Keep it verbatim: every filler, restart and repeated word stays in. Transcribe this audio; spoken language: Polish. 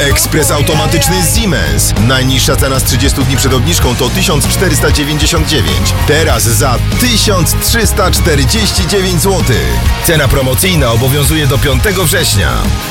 Ekspres automatyczny Siemens. Najniższa cena z trzydziestu dni przed obniżką to tysiąc czterysta dziewięćdziesiąt dziewięć. Teraz za tysiąc trzysta czterdzieści dziewięć złotych. Cena promocyjna obowiązuje do piątego września.